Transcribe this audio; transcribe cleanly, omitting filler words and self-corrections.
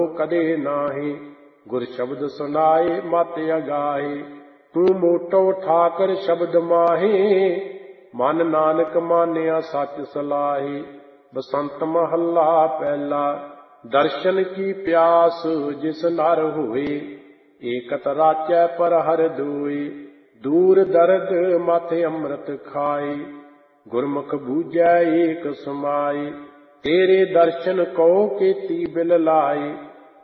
कदे नाहि। गुर शब्द सुनाए मत अगाहे। तू मोटो ठाकर शब्द माहे। मन नानक मानिया सच सलाहे। बसंत महला पहला। दर्शन की प्यास जिस नर होए। एकत राचै पर हर दोए। दूर दर्द मत अमृत खाए। गुरमुख बूझै एक समाए। तेरे दर्शन को केती बिल लाए।